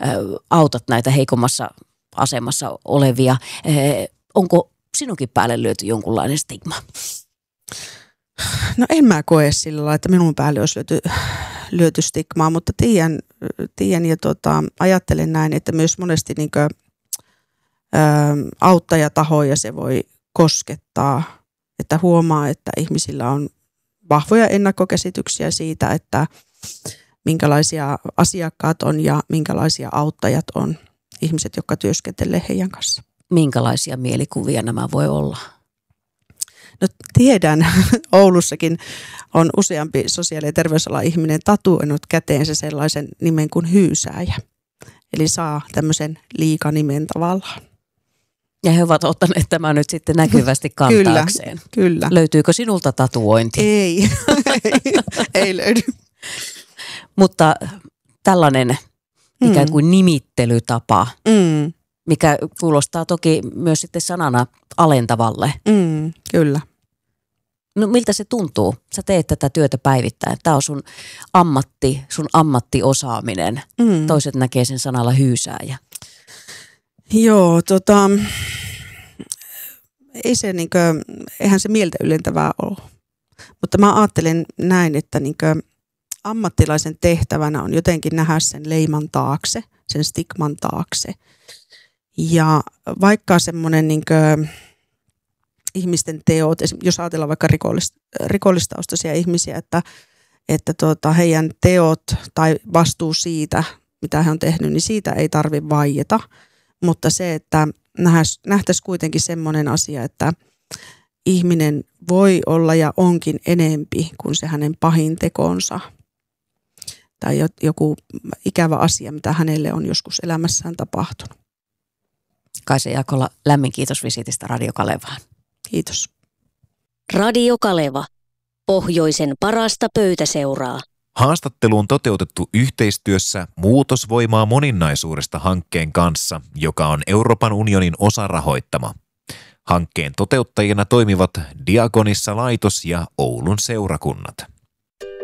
autat näitä heikommassa asemassa olevia. Onko sinunkin päälle lyöty jonkunlainen stigma? No en mä koe sillä lailla, että minun päälle olisi lyöty stigmaa, mutta tiedän ja ajattelen näin, että myös monesti auttajatahoja se voi koskettaa, että huomaa, että ihmisillä on vahvoja ennakkokäsityksiä siitä, että minkälaisia asiakkaat on ja minkälaisia auttajat on ihmiset, jotka työskentelee heidän kanssa. Minkälaisia mielikuvia nämä voi olla? No tiedän, Oulussakin on useampi sosiaali- ja terveysalan ihminen tatuoinut käteensä sellaisen nimen kuin hyysääjä. Eli saa tämmöisen liikanimen tavallaan. Ja he ovat ottaneet tämän nyt sitten näkyvästi kantaakseen. Kyllä. Löytyykö sinulta tatuointi? Ei löydy. Mutta tällainen ikään kuin nimittelytapa, mikä kuulostaa toki myös sitten sanana alentavalle. Kyllä. No miltä se tuntuu? Sä teet tätä työtä päivittäin. Tämä on sun ammatti, sun ammattiosaaminen. Toiset näkee sen sanalla hyysääjä. Joo, ei se eihän se mieltä ylentävää ole. Mutta mä ajattelen näin, että ammattilaisen tehtävänä on jotenkin nähdä sen leiman taakse, sen stigman taakse. Ja vaikka semmoinen ihmisten teot, jos ajatellaan vaikka rikollistaustaisia ihmisiä, että heidän teot tai vastuu siitä, mitä he on tehnyt, niin siitä ei tarvitse vaieta. Mutta se, että nähtäisiin kuitenkin semmoinen asia, että ihminen voi olla ja onkin enempi kuin se hänen pahin tekonsa. Tai joku ikävä asia, mitä hänelle on joskus elämässään tapahtunut. Kaisa Jakola, lämmin kiitos visitistä Radio Kalevaan. Kiitos. Radio Kaleva. Pohjoisen parasta pöytäseuraa. Haastattelu on toteutettu yhteistyössä Muutosvoimaa moninaisuudesta hankkeen kanssa, joka on Euroopan unionin osarahoittama. Hankkeen toteuttajina toimivat Diakonissa laitos ja Oulun seurakunnat.